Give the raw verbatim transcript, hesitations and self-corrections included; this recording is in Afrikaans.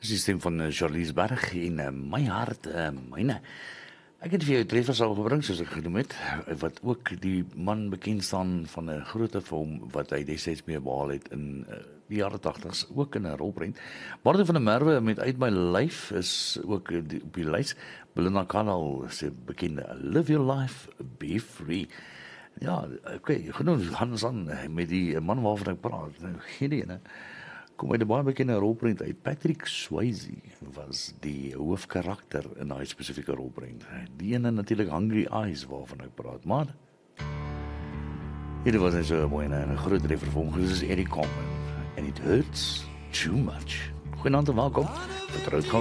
Dis die stem van eh, Charlize Berg en uh, My Hart, uh, Myne. Ek het vir jou treffers al gebring, soos ek genoem het, wat ook die man bekend staan van 'n grootte vir hom, wat hy destyds mee behaal het in uh, die jare tachtigs, ook in 'n rolprent. Martin van der Merwe met Uit My Life is ook uh, die, op die lys. Belinda Carlisle se bekende Live Your Life, Be Free. Ja, oké, okay, genoeg Hans aan met die man waarvan ek praat. Nou, geen idee, né? Kom uit 'n baie bekende rolprent uit. Patrick Swayze was die hoofkarakter in daai spesifieke rolprent. Die ene natuurlik Hungry Eyes waarvan ek praat, maar hier was hy so mooi en 'n groot treffer vir hom, dis Eric Coleman, and it hurts too much. Goeienaand en welkom. Vertroud